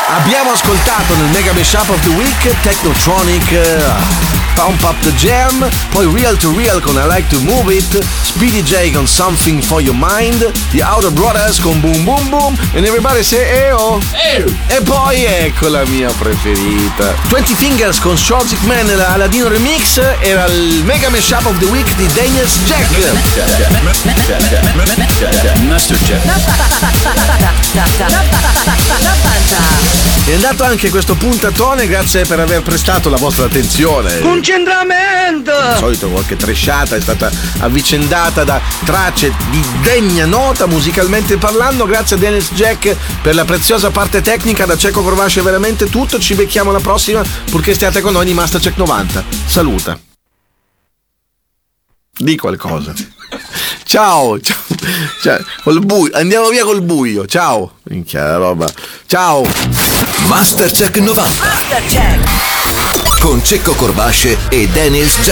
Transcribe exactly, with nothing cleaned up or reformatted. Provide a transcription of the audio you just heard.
Abbiamo ascoltato nel Mega Mashup of the Week Technotronic, uh, Pump Up the Jam, poi Real to Real con I Like to Move It, Speedy J con Something for Your Mind, The Outer Brothers con Boom Boom Boom, and everybody say Eo. Eo. E poi ecco la mia preferita, twenty Fingers con Shortzick Man, la Aladino Remix, era il Mega Mashup of the Week di Daniels Jack. Master Jack. È andato anche questo puntatone, grazie per aver prestato la vostra attenzione. Concentramento! Al solito qualche tresciata è stata avvicendata da tracce di degna nota musicalmente parlando. Grazie a Dennis Jack per la preziosa parte tecnica. Da Cecco Corvascio è veramente tutto. Ci becchiamo alla prossima, purché stiate con noi di Mastercheck novanta. Saluta. Di qualcosa. Ciao, ciao, ciao. Col buio. Andiamo via col buio. Ciao. Minchia la roba. Ciao. Mastercheck novanta. Mastercheck con Cecco Corvasce e Daniels Jack.